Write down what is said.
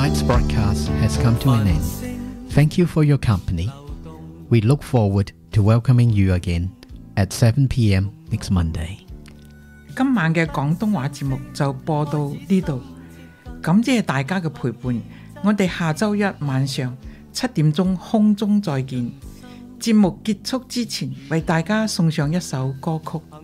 Tonight's broadcast has come to an end. Thank you for your company. We look forward to welcoming you again at 7 p.m. next Monday. 今晚嘅廣東話節目就播到呢度，感謝大家嘅陪伴。我哋下週一晚上7點鐘空中再見。節目結束之前，為大家送上一首歌曲。